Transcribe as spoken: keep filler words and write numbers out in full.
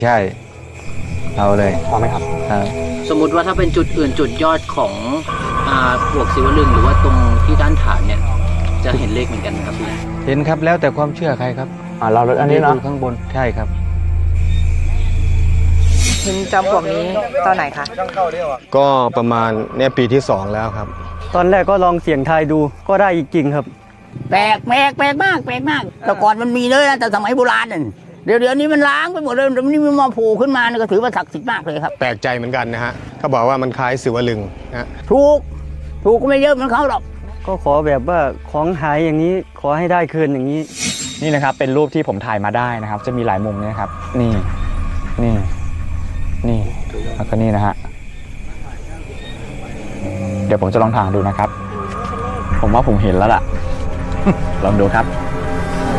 ใช่เอาเลยพอไหมครับสมมุติว่าถ้าเป็นจุดอื่นจุดยอดของอ่าบวกศิวลึงหรือว่าตรงที่ด้านฐานเนี่ยจะเห็นเลขเหมือนกันไหมครับพี่เห็นครับแล้วแต่ความเชื่อใครครับอ่าเราอันนี้เนาะข้างบนใช่ครับเห็นจอมปลวกนี้ตอนไหนคะก็ประมาณเนี่ยปีที่สองแล้วครับตอนแรกก็ลองเสี่ยงทายดูก็ได้จริงครับแปลกแปลกแปลกมากแปลกมากแต่ก่อนมันมีเลยนะแต่สมัยโบราณนั่นเดี๋ยวเดี๋ยวนี้มันล้างไปหมดเลยเดี๋ยวนี้มันมาโผล่ขึ้นมาก็ถือว่าศักดิ์สิทธิ์มากเลยครับแปลกใจเหมือนกันนะฮะเขาบอกว่ามันคล้ายศิวลึงนะถูกถูกก็ไม่เยอะเหมือนเขาหรอกก็ขอแบบว่าของหายอย่างนี้ขอให้ได้คืนอย่างนี้นี่นะครับเป็นรูปที่ผมถ่ายมาได้นะครับจะมีหลายมุมนะครับนี่นี่นี่แล้วก็นี่นะฮะเดี๋ยวผมจะลองถ่ายดูนะครับผมว่าผมเห็นแล้วล่ะลองดูครับ